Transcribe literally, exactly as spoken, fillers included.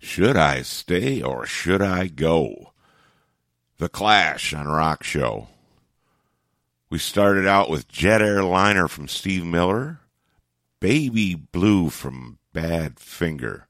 Should I stay or should I go? The Clash on Rock Show. We started out with Jet Airliner from Steve Miller, Baby Blue from Bad Finger.